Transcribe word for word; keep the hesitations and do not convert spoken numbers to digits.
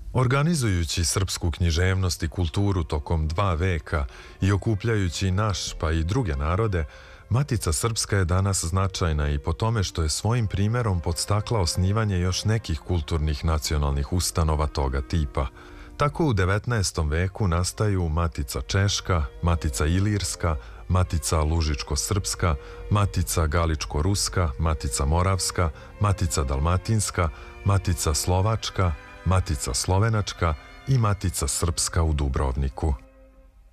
Organizujući srpsku književnost i kulturu tokom dva veka i okupljajući naš pa i druge narode, Matica Srpska je danas značajna i po tome što je svojim primjerom podstakla osnivanje još nekih kulturnih nacionalnih ustanova toga tipa. Tako u devetnaestom veku nastaju Matica Češka, Matica Ilirska, Matica Lužičko-srpska, Matica Galičko-ruska, Matica Moravska, Matica Dalmatinska, Matica Slovačka, Matica Slovenačka i Matica Srpska u Dubrovniku.